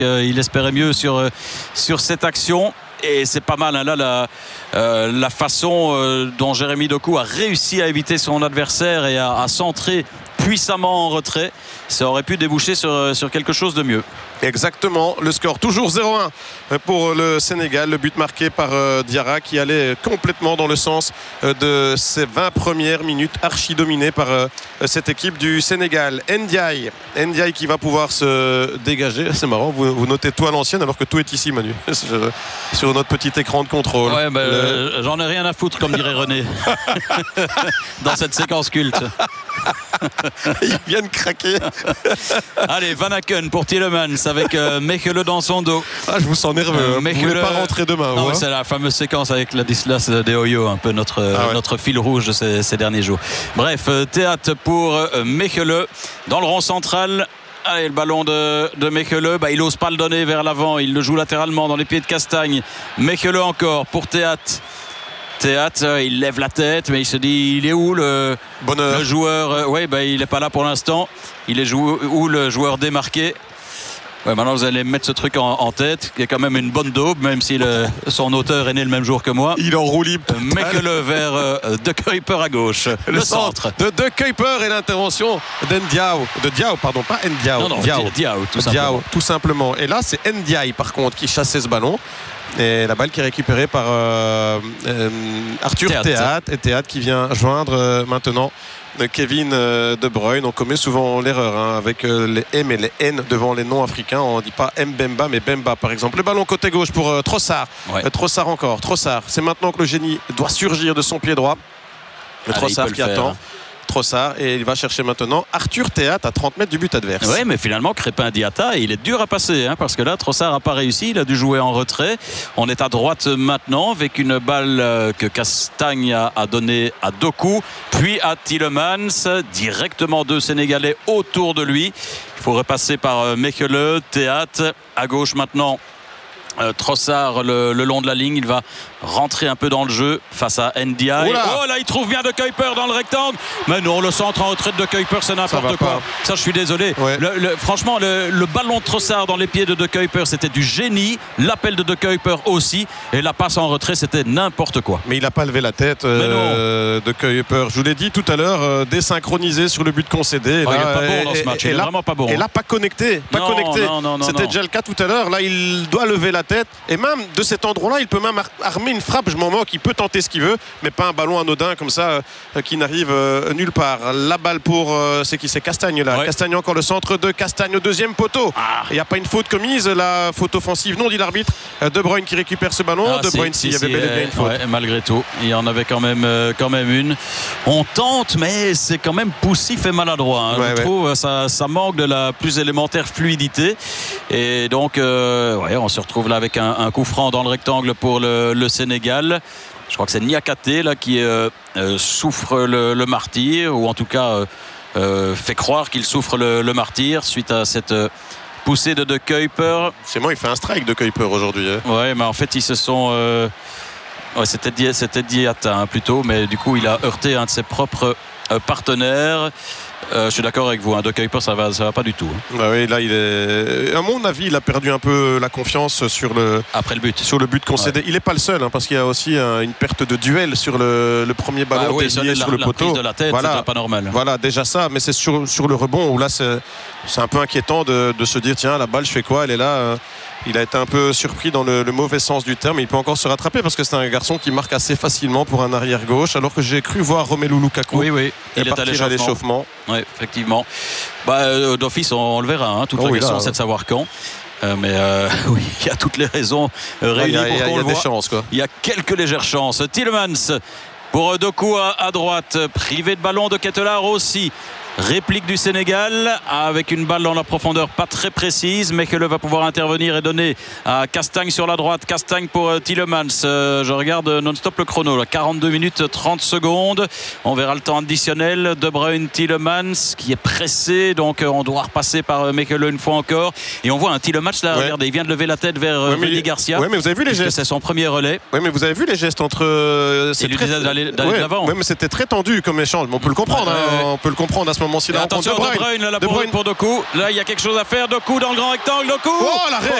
Il espérait mieux sur cette action. Et c'est pas mal hein, là la façon dont Jérémy Doku a réussi à éviter son adversaire et à centrer puissamment en retrait. Ça aurait pu déboucher sur quelque chose de mieux. Exactement, le score toujours 0-1 pour le Sénégal. Le but marqué par Diarra qui allait complètement dans le sens de ses 20 premières minutes, archi dominé par cette équipe du Sénégal. Ndiaye qui va pouvoir se dégager. C'est marrant, vous notez tout à l'ancienne alors que tout est ici, Manu, sur notre petit écran de contrôle. Ouais, j'en ai rien à foutre, comme dirait René, dans cette séquence culte. Il vient de craquer. Allez, Van Aken pour Tielemans avec Mechelen dans son dos. Ah, je vous sens nerveux. Vous ne pouvez pas rentrer demain. Non, c'est la fameuse séquence avec Ladislas Dehoyo, un peu notre fil rouge de ces derniers jours. Bref, théâtre pour Mechelen dans le rond central. Allez, le ballon de Mechelen, il n'ose pas le donner vers l'avant. Il le joue latéralement dans les pieds de Castagne. Mechelen encore pour Théâtre. Il lève la tête, mais il se dit, il est où le joueur il n'est pas là pour l'instant. Il est où le joueur démarqué? Maintenant vous allez mettre ce truc en tête, qui est quand même une bonne daube, même si son auteur est né le même jour que moi. Il en roue libre. Mechelen vers De Kuyper à gauche. Le centre de De Kuyper et l'intervention d'Ndiaye. Pardon, pas Ndiaye. Non, Diao, tout simplement. Et là, c'est Ndiaye par contre qui chassait ce ballon. Et la balle qui est récupérée par Arthur Théâtre. Et Théâtre qui vient joindre maintenant Kevin De Bruyne. On commet souvent l'erreur avec les M et les N devant les noms africains. On ne dit pas Mbemba mais Bemba par exemple. Le ballon côté gauche pour Trossard. Trossard encore. Trossard. C'est maintenant que le génie doit surgir de son pied droit. Trossard qui attend. Trossard, et il va chercher maintenant Arthur Théâtre à 30 mètres du but adverse. Oui, mais finalement Crépin Diatta, il est dur à passer parce que là Trossard n'a pas réussi, il a dû jouer en retrait. On est à droite maintenant avec une balle que Castagne a donnée à Doku, puis à Tielemans, directement deux Sénégalais autour de lui. Il faut repasser par Mechelen. Théâtre à gauche maintenant. Trossard le long de la ligne, il va rentrer un peu dans le jeu face à Ndiaye. Oh là, il trouve bien De Kuyper dans le rectangle, mais non, le centre en retraite de Kuyper, c'est n'importe quoi. Ça, je suis désolé. Franchement, le ballon de Trossard dans les pieds de Kuyper, c'était du génie. L'appel de Kuyper aussi, et la passe en retrait, c'était n'importe quoi. Mais il n'a pas levé la tête de Kuyper. Je vous l'ai dit tout à l'heure, désynchronisé sur le but concédé. Il n'est pas bon dans ce match. Il est vraiment pas bon. Et là, pas connecté. C'était déjà le cas tout à l'heure. Là, il doit lever la tête, et même de cet endroit-là il peut même armer une frappe, je m'en moque, il peut tenter ce qu'il veut, mais pas un ballon anodin comme ça qui n'arrive nulle part. La balle pour c'est Castagne là. Castagne, encore le centre de Castagne au deuxième poteau. Il n'y a pas une faute commise, la faute offensive, non, dit l'arbitre. De Bruyne qui récupère ce ballon. De Bruyne, il y avait bel et bien une faute. Malgré tout, il y en avait quand même une. On tente, mais c'est quand même poussif et maladroit. Je trouve ça manque de la plus élémentaire fluidité, et donc on se retrouve là avec un coup franc dans le rectangle pour le Sénégal. Je crois que c'est Niakate là qui souffre le martyre, ou en tout cas fait croire qu'il souffre le martyre suite à cette poussée de Kuyper. C'est moi, il fait un strike de Kuyper aujourd'hui. Ouais, mais en fait ils se sont c'était Diatta plutôt, mais du coup il a heurté un de ses propres partenaires. Je suis d'accord avec vous, De Kuyper ça va pas du tout. Oui, là il est, à mon avis, il a perdu un peu la confiance après le but. Sur le but concédé. Il n'est pas le seul, parce qu'il y a aussi une perte de duel sur le premier ballon dévié sur le poteau. La prise de la tête, c'est pas normal. Voilà, déjà ça, mais c'est sur le rebond où là c'est un peu inquiétant de se dire tiens, la balle, je fais quoi? Elle est là. Il a été un peu surpris dans le mauvais sens du terme. Il peut encore se rattraper parce que c'est un garçon qui marque assez facilement pour un arrière gauche, alors que j'ai cru voir Romelu Lukaku il est à l'échauffement. Oui, effectivement. D'office, on le verra. Toute la question, c'est de savoir quand. Mais oui, il y a toutes les raisons réunies pour qu'on le voit. Il y a des chances, quoi. Il y a quelques légères chances. Tielemans pour Doku à droite, privé de ballon de Ketelaar aussi. Réplique du Sénégal avec une balle dans la profondeur pas très précise. Mechelen va pouvoir intervenir et donner à Castagne sur la droite. Castagne pour Tielemans. Je regarde non-stop le chrono là. 42 minutes 30 secondes. On verra le temps additionnel. De Bruyne, Tielemans qui est pressé, donc on doit repasser par Mechelen une fois encore. Et on voit un Tielemans là, regardez, il vient de lever la tête vers Rudy Garcia. Oui, mais vous avez vu les gestes. C'est son premier relais. Oui, mais vous avez vu les gestes entre. Il lui disait d'aller de l'avant. Oui, mais c'était très tendu comme échange. Mais on peut le comprendre. On peut le comprendre à ce ce moment-ci. Attention, De Bruyne là, pour Doku. Là, il y a quelque chose à faire. Doku dans le grand rectangle. Doku. Oh, l'arrêt.